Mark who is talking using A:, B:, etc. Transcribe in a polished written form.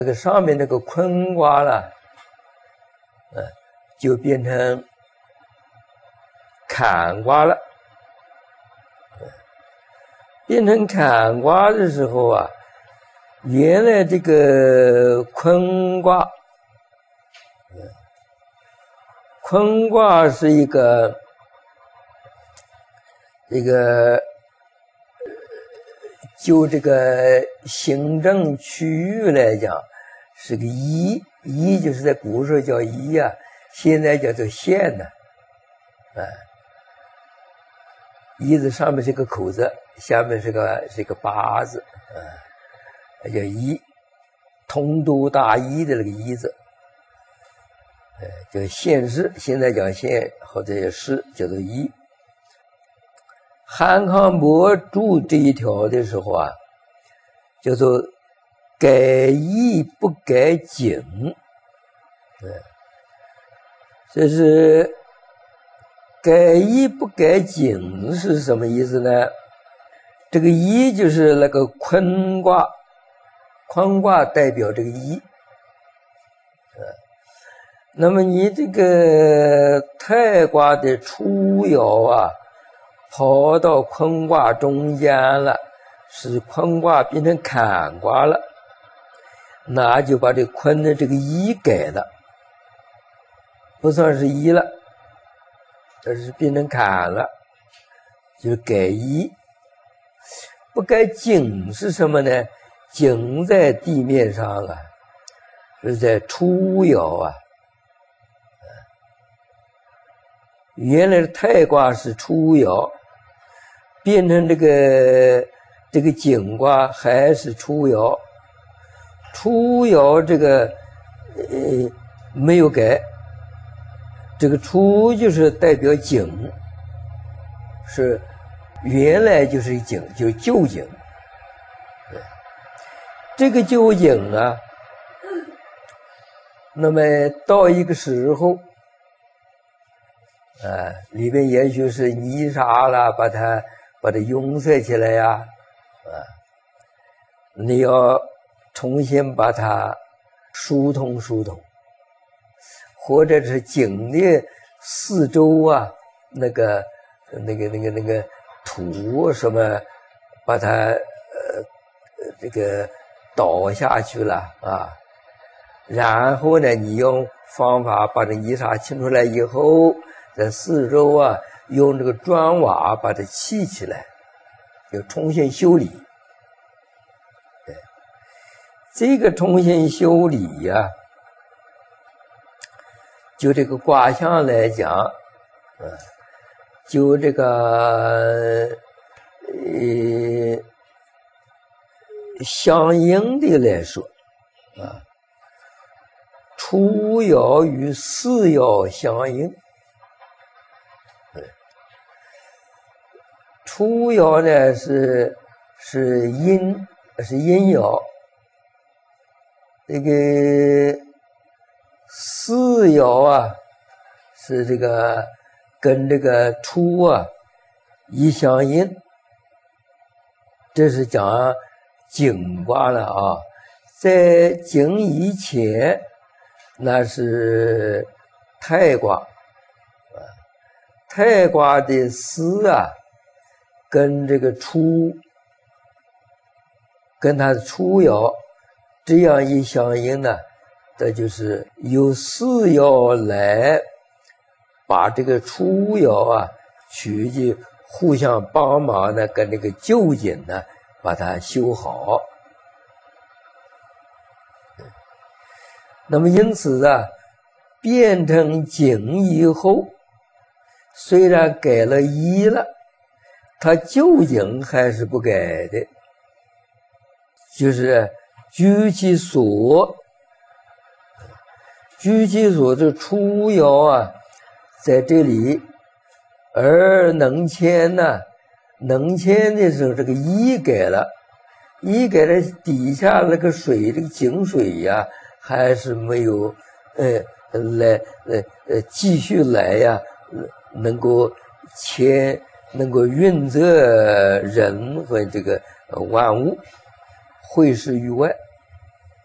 A: 这个上面那个坤卦了，就变成坎卦了。变成坎卦的时候啊，原来这个坤卦，坤卦是一个就这个行政区域来讲，是个邑，邑就是在古时候叫邑啊，现在叫做县呢，邑字上面是个口字，下面是个八字，叫邑，通都大邑的那个邑字，叫县市，现在讲县或者叫市，叫做邑。韩康伯注这一条的时候啊，叫做改邑不改景，这是改邑不改景是什么意思呢？这个邑就是那个坤卦，坤卦代表这个邑。那么你这个太卦的初爻啊，跑到坤卦中间了，使坤卦变成坎卦了，那就把这坤的这个邑改了，不算是邑了，这是变成坎了，就是改邑。不改景是什么呢？景在地面上啊，是在初爻啊。原来的太卦是初爻，变成这个景卦还是初爻。初爻这个没有改，这个初就是代表景，是原来就是景，就是旧景。这个旧景啊，那么到一个时候，里面也许是泥沙了，把它拥塞起来呀，你要重新把它疏通，或者是井的四周啊，那个土什么，把它这个倒下去了啊，然后呢，你用方法把这泥沙清出来以后，在四周啊，用这个砖瓦把它砌起来，就重新修理。这个重新修理呀，就这个卦象来讲，就这个相应的来说初爻与次爻相应。初爻呢是阴爻，这个次爻啊是这个跟这个初啊一相应，这是讲景卦了啊。在景以前，那是太卦，太卦的司啊，跟这个初，跟它的初爻这样一相应呢，这就是由次爻来把这个初爻啊取去互相帮忙呢，跟这个旧景呢把它修好。那么因此啊，变成景以后，虽然改了邑了，它旧景还是不改的，就是居其所这初爻啊，在这里，而能迁呢，能迁的时候，这个邑改了，邑改了，底下那个水，这个井水呀，还是没有继续来呀，能够运载人和这个万物，会事于外。